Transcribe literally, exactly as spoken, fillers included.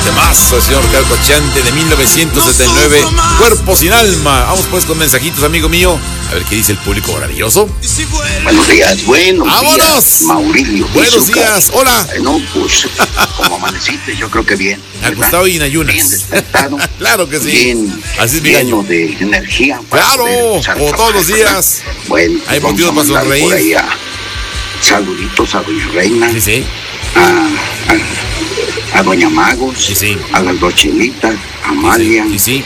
temazo del señor Ricardo Cochante de mil novecientos setenta y nueve, Cuerpo sin alma. Vamos pues con mensajitos, amigo mío. A ver qué dice el público maravilloso. Buenos días, buenos ¡vámonos! días, Maurilio. Buenos días, hola. No, pues, como amaneciste, yo creo que bien. Acostado y en ayunas. Bien despertado. Claro que sí. Bien, así es mi lleno gallo. de energía. Claro, como todos los días. Bueno, hay vamos motivos a para mandar sonreír. por ahí a saluditos a Doña Reina. Sí, sí. A, a, a Doña Magos. Sí, sí. A las dos chinitas, a Amalia. Sí, sí.